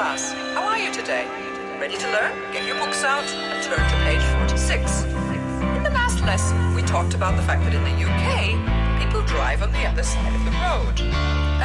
class. How are you today? Ready to learn? Get your books out and turn to page 46. In the last lesson, we talked about the fact that in the UK, people drive on the other side of the road.